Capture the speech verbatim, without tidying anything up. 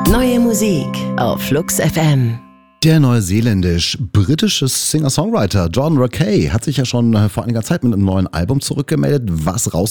Neue Musik auf Flux F M. Der neuseeländisch-britische Singer-Songwriter Jordan Rakei hat sich ja schon vor einiger Zeit mit einem neuen Album zurückgemeldet, was raus